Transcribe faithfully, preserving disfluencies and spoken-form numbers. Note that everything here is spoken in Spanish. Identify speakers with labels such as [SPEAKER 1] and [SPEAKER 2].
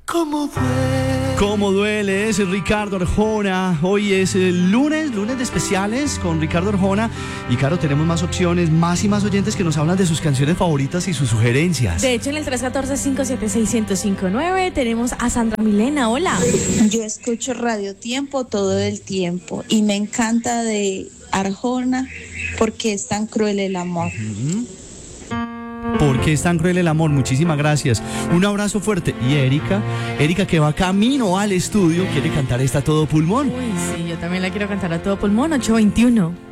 [SPEAKER 1] ¿Cómo duele?
[SPEAKER 2] ¿Cómo duele? Es Ricardo Arjona. Hoy es el lunes, lunes de especiales con Ricardo Arjona. Y claro, tenemos más opciones, más y más oyentes que nos hablan de sus canciones favoritas y sus sugerencias.
[SPEAKER 3] De hecho, en el tres uno cuatro, cinco siete seis, cero cero cinco nueve tenemos a Sandra Milena. Hola.
[SPEAKER 4] Yo escucho Radio Tiempo todo el tiempo y me encanta de Arjona porque es tan cruel el amor.
[SPEAKER 2] Uh-huh. ¿Por qué es tan cruel el amor? Muchísimas gracias. Un abrazo fuerte. Y Erika, Erika que va camino al estudio, quiere cantar esta a todo pulmón.
[SPEAKER 3] Uy, sí, yo también la quiero cantar a todo pulmón. ocho veintiuno.